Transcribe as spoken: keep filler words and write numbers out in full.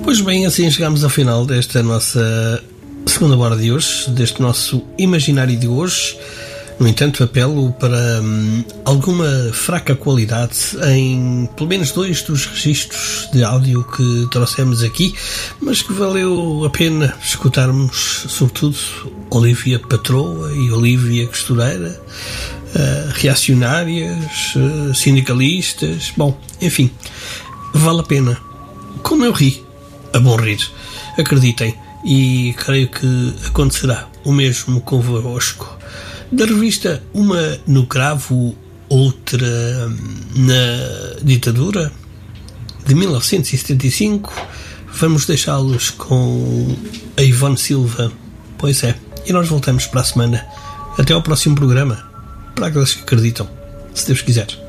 Pois bem, assim chegamos ao final desta nossa segunda hora de hoje, deste nosso imaginário de hoje. No entanto, apelo para hum, alguma fraca qualidade em pelo menos dois dos registros de áudio que trouxemos aqui, mas que valeu a pena escutarmos, sobretudo, Olívia Patroa e Olívia Costureira, uh, reacionárias, uh, sindicalistas, bom, enfim, vale a pena. Como eu ri, a bom rir, acreditem, e creio que acontecerá o mesmo convosco. Da revista Uma no Cravo, Outra na Ditadura, de mil novecentos e setenta e cinco, vamos deixá-los com a Ivone Silva. Pois é, e nós voltamos para a semana. Até ao próximo programa, para aqueles que acreditam, se Deus quiser.